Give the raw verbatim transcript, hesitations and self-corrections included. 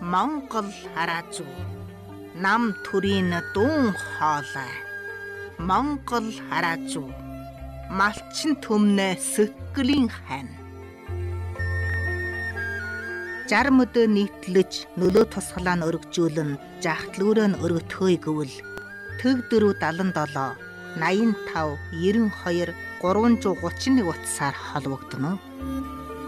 Монгол хараазуу нам төрийн дуун хоолой Монгол хараазуу малчин төмнө сөткөлийн хань Жарм өдөө нийтлэж нөлөө тусгалаа нь өргөжүүлэн жахтлүүрээ нь өргөтхөөе гэвэл төг дөрөв дадан долоо наян тав ерөн хоёр гурван зуун гучин нэг утсаар холбогдно.